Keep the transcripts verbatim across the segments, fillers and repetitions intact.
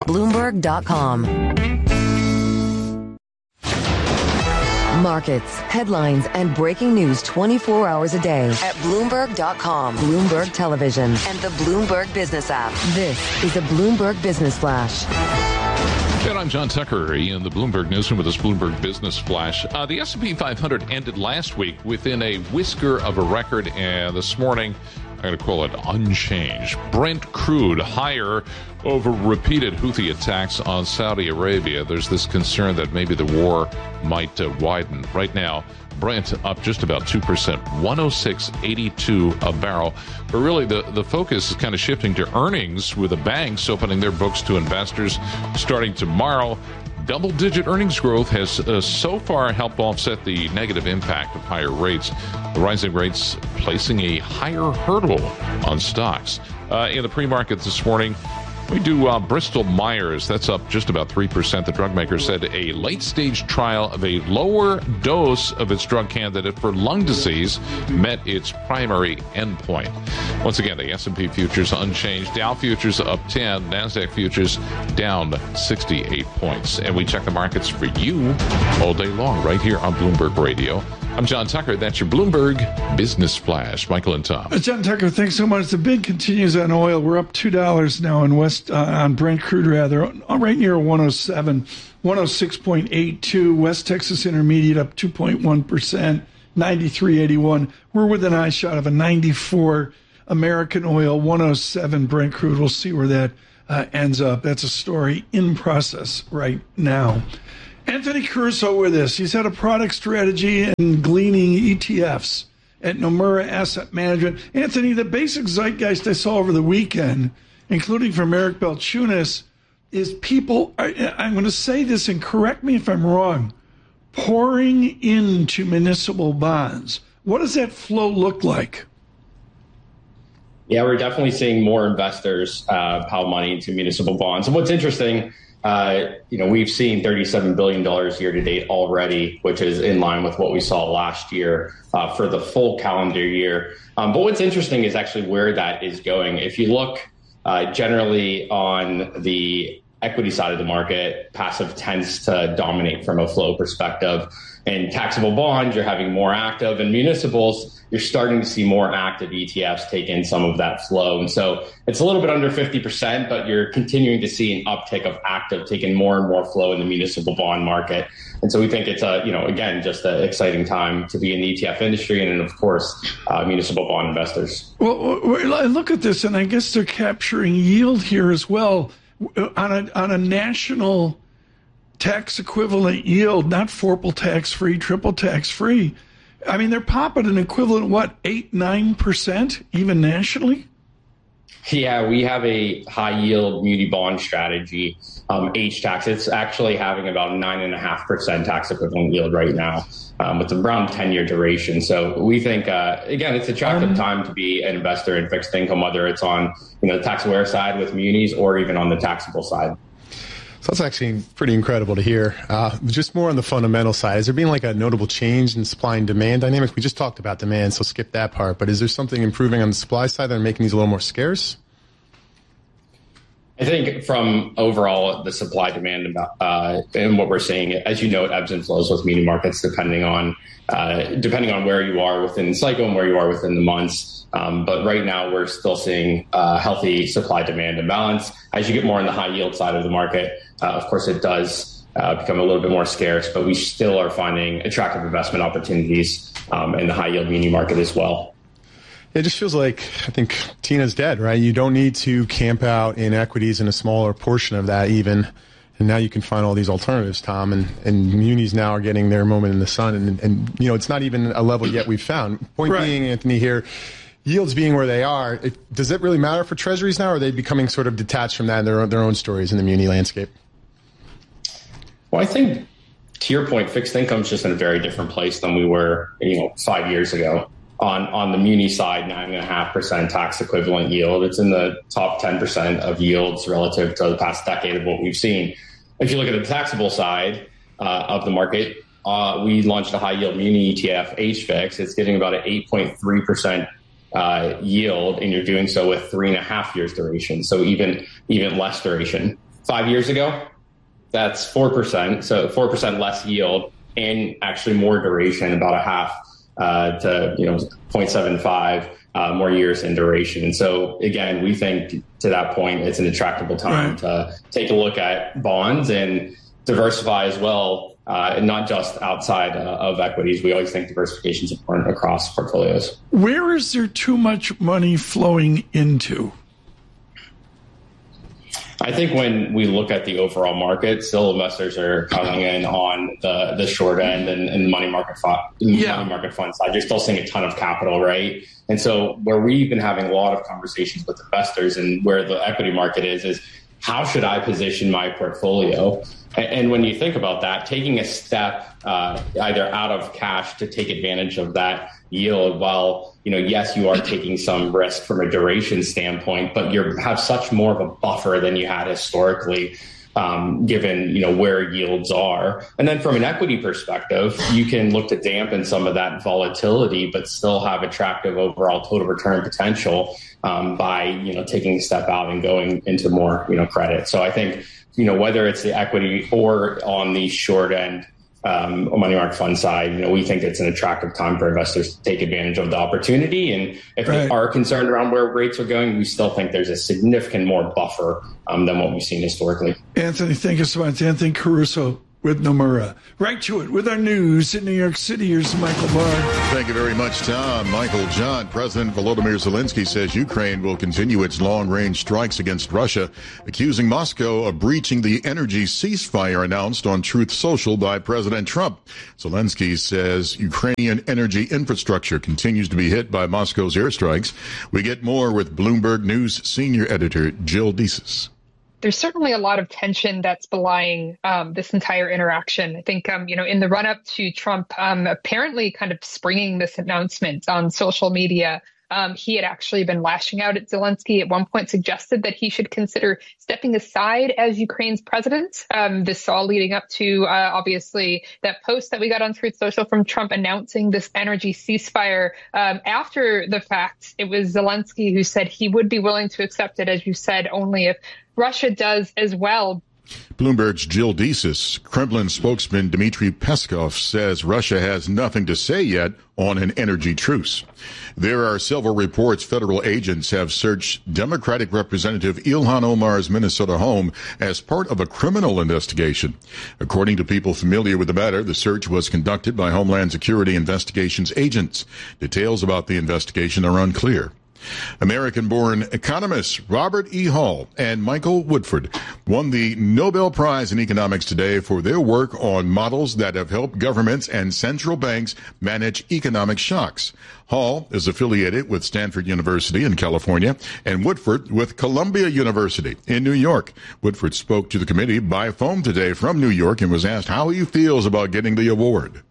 Bloomberg dot com. Markets, headlines, and breaking news twenty-four hours a day at Bloomberg dot com, Bloomberg Television, and the Bloomberg Business app. This is a Bloomberg Business Flash. And I'm John Tucker in the Bloomberg Newsroom with this Bloomberg Business Flash. Uh, the S and P five hundred ended last week within a whisker of a record, and this morning, I'm going to call it unchanged. Brent crude higher over repeated Houthi attacks on Saudi Arabia. There's this concern that maybe the war might uh, widen. Right now, Brent up just about two percent, one oh six eighty-two a barrel. But really, the, the focus is kind of shifting to earnings, with the banks opening their books to investors starting tomorrow. Double-digit earnings growth has uh, so far helped offset the negative impact of higher rates. The rising rates placing a higher hurdle on stocks. Uh, in the pre-market this morning, we do uh, Bristol Myers. That's up just about three percent. The drug maker said a late-stage trial of a lower dose of its drug candidate for lung disease met its primary endpoint. Once again, the S and P futures unchanged. Dow futures up ten. NASDAQ futures down sixty-eight points. And we check the markets for you all day long right here on Bloomberg Radio. I'm John Tucker. That's your Bloomberg Business Flash. Michael and Tom. John Tucker, thanks so much. The bid continues on oil. We're up two dollars now in West uh, on Brent crude, rather, right near one oh seven, one oh six point eight two. West Texas Intermediate up two point one percent, ninety-three eighty-one. We're within eye shot of a ninety-four. American oil, one oh seven Brent crude. We'll see where that uh, ends up. That's a story in process right now. Anthony Caruso with us. He's had a product strategy and gleaning E T Fs at Nomura Asset Management. Anthony, the basic zeitgeist I saw over the weekend, including from Eric Balchunas, is people, I, I'm going to say this and correct me if I'm wrong, pouring into municipal bonds. What does that flow look like? Yeah, we're definitely seeing more investors uh, pile money into municipal bonds. And what's interesting, Uh, you know, we've seen thirty-seven billion dollars year to date already, which is in line with what we saw last year uh, for the full calendar year. Um, but what's interesting is actually where that is going. If you look uh, generally on the equity side of the market, passive tends to dominate from a flow perspective. In taxable bonds, you're having more active. In municipals, you're starting to see more active E T Fs take in some of that flow. And so it's a little bit under fifty percent, but you're continuing to see an uptick of active taking more and more flow in the municipal bond market. And so we think it's, a, you know, again, just an exciting time to be in the E T F industry and, of course, uh, municipal bond investors. Well, I look at this, and I guess they're capturing yield here as well on a, on a national tax equivalent yield, not Forpal tax free, triple tax free. I mean, they're popping an equivalent, what, eight, nine percent even nationally? Yeah, we have a high yield muni bond strategy, um, H tax. It's actually having about nine and a half percent tax equivalent yield right now, um, with around ten year duration. So we think, uh, again, it's an attractive um, time to be an investor in fixed income, whether it's on, you know, the tax aware side with munis or even on the taxable side. So that's actually pretty incredible to hear. Uh, just more on the fundamental side, has there been like a notable change in supply and demand dynamics? We just talked about demand, so skip that part. But is there something improving on the supply side that are making these a little more scarce? I think from overall the supply demand uh, and what we're seeing, as you know, it ebbs and flows with muni markets depending on uh, depending on where you are within the cycle and where you are within the months. Um, but right now, we're still seeing uh, healthy supply-demand imbalance. As you get more on the high-yield side of the market, uh, of course, it does uh, become a little bit more scarce, but we still are finding attractive investment opportunities um, in the high-yield muni market as well. It just feels like, I think, Tina's dead, right? You don't need to camp out in equities in a smaller portion of that even. And now you can find all these alternatives, Tom, and, and munis now are getting their moment in the sun. And, and, you know, it's not even a level yet we've found. Point right. being, Anthony, here, yields being where they are, it, does it really matter for treasuries now, or are they becoming sort of detached from that and their, their own stories in the muni landscape? Well, I think, to your point, fixed income is just in a very different place than we were, you know, five years ago. On on the muni side, nine point five percent tax equivalent yield. It's in the top ten percent of yields relative to the past decade of what we've seen. If you look at the taxable side uh, of the market, uh, we launched a high yield muni E T F, H fix. It's getting about an eight point three percent uh, yield, and you're doing so with three and a half years duration. So even even less duration. Five years ago, that's four percent. So four percent less yield and actually more duration, about a half uh, to, you know, zero point seven five uh, more years in duration. And so, again, we think to that point, it's an attractable time right. to take a look at bonds and diversify as well, uh, and not just outside uh, of equities. We always think diversification is important across portfolios. Where is there too much money flowing into? I think when we look at the overall market, still investors are coming in on the, the short end and, and money market fund, yeah. money market fund side. You're still seeing a ton of capital, right? And so where we've been having a lot of conversations with investors and where the equity market is, is how should I position my portfolio? And, and when you think about that, taking a step uh, either out of cash to take advantage of that yield, while, you know, yes, you are taking some risk from a duration standpoint, but you have such more of a buffer than you had historically, um, given, you know, where yields are. And then from an equity perspective, you can look to dampen some of that volatility, but still have attractive overall total return potential um, by, you know, taking a step out and going into more, you know, credit. So I think, you know, whether it's the equity or on the short end, Um, money market fund side, you know, we think it's an attractive time for investors to take advantage of the opportunity. And if right. they are concerned around where rates are going, we still think there's a significant more buffer um, than what we've seen historically. Anthony, thank you so much. Anthony Caruso with Nomura. Right to it with our news in New York City. Here's Michael Barr. Thank you very much, Tom. Michael John. President Volodymyr Zelensky says Ukraine will continue its long-range strikes against Russia, accusing Moscow of breaching the energy ceasefire announced on Truth Social by President Trump. Zelensky says Ukrainian energy infrastructure continues to be hit by Moscow's airstrikes. We get more with Bloomberg News senior editor Jill Deeses. There's certainly a lot of tension that's belying um, this entire interaction. I think, um, you know, in the run up to Trump um, apparently kind of springing this announcement on social media, um, he had actually been lashing out at Zelensky. At one point suggested that he should consider stepping aside as Ukraine's president. Um, this all leading up to, uh, obviously, that post that we got on Truth Social from Trump announcing this energy ceasefire. Um, after the fact, it was Zelensky who said he would be willing to accept it, as you said, only if Russia does as well. Bloomberg's Jill Deeses. Kremlin spokesman Dmitry Peskov says Russia has nothing to say yet on an energy truce. There are several reports federal agents have searched Democratic Representative Ilhan Omar's Minnesota home as part of a criminal investigation. According to people familiar with the matter, the search was conducted by Homeland Security Investigations agents. Details about the investigation are unclear. American-born economists Robert E. Hall and Michael Woodford won the Nobel Prize in Economics today for their work on models that have helped governments and central banks manage economic shocks. Hall is affiliated with Stanford University in California and Woodford with Columbia University in New York. Woodford spoke to the committee by phone today from New York and was asked how he feels about getting the award.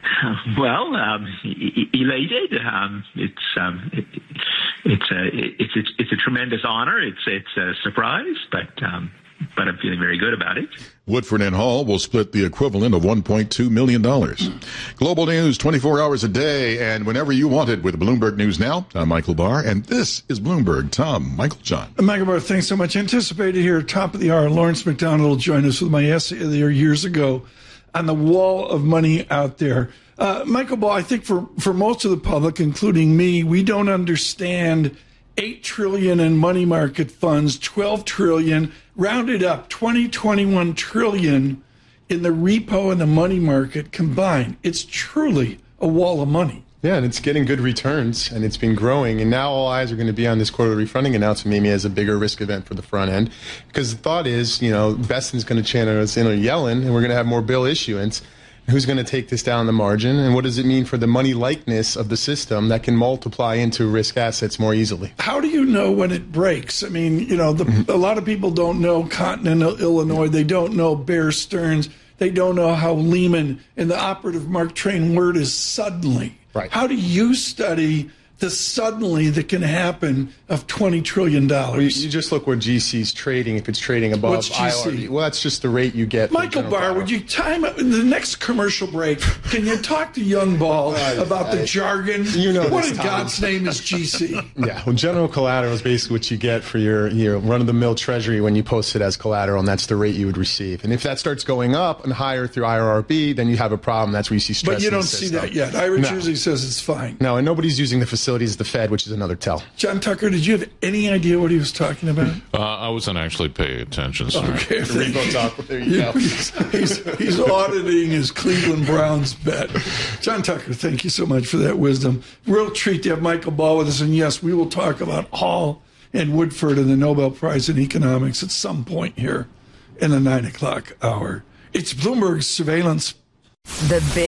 Well, um, elated. Um, it's um, it, it's a it's it's it's a tremendous honor. It's it's a surprise, but um, but I'm feeling very good about it. Woodford and Hall will split the equivalent of one point two million dollars. Global news, twenty-four hours a day, and whenever you want it with Bloomberg News Now. I'm Michael Barr, and this is Bloomberg. Tom, Michael John. Michael Barr, thanks so much. Anticipated here, top of the hour, Lawrence McDonald will join us with my essay there years ago on the wall of money out there. Uh, Michael Ball, I think for, for most of the public, including me, we don't understand eight trillion dollars in money market funds, twelve trillion dollars, rounded up, twenty, twenty-one trillion dollars in the repo and the money market combined. It's truly a wall of money. Yeah, and it's getting good returns, and it's been growing. And now all eyes are going to be on this quarterly funding announcement, maybe as a bigger risk event for the front end. Because the thought is, you know, Beston's going to channel us in or Yellen, and we're going to have more bill issuance. Who's going to take this down the margin? And what does it mean for the money likeness of the system that can multiply into risk assets more easily? How do you know when it breaks? I mean, you know, the, mm-hmm. a lot of people don't know Continental Illinois. They don't know Bear Stearns. They don't know how Lehman, and the operative Mark Twain word is suddenly. Right. How do you study the suddenly that can happen of twenty trillion dollars. Well, you, you just look where G C's trading. If it's trading above What's G C? I R B, well, that's just the rate you get. Michael Barr, would you time it in the next commercial break? Can you talk to Young Ball about the I, jargon? You know, what this, in Tom. God's name is G C? Yeah, well, general collateral is basically what you get for your, your run-of-the-mill treasury when you post it as collateral, and that's the rate you would receive. And if that starts going up and higher through I R R B, then you have a problem. That's where you see stress. But you in the don't see system. that yet. Ira no. Jersey says it's fine. No, and nobody's using the facilities of the Fed, which is another tell. John Tucker, did you have any idea what he was talking about? Uh, I wasn't actually paying attention, sir. Okay, Repo talk. There you go. He's, he's, he's auditing his Cleveland Browns bet. John Tucker, thank you so much for that wisdom. Real treat to have Michael Ball with us. And yes, we will talk about Hall and Woodford and the Nobel Prize in Economics at some point here in the nine o'clock hour. It's Bloomberg Surveillance. The big